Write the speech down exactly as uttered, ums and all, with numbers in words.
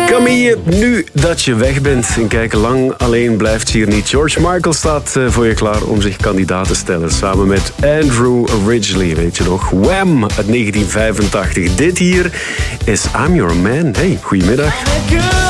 Camille, nu dat je weg bent en kijk, lang alleen blijft ze hier niet. George Michael staat voor je klaar om zich kandidaat te stellen. Samen met Andrew Ridgeley, weet je nog? Wham! Uit negentien vijfentachtig. Dit hier is I'm Your Man. Hey, goedemiddag.